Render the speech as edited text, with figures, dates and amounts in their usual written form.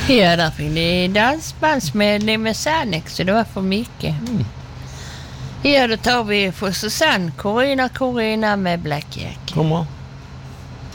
Ja, där fick ni dansbandsmedlem med Sannex, så det var för mycket. Ja, då tar vi för Susanne, Corina med Black Jack. Kommer.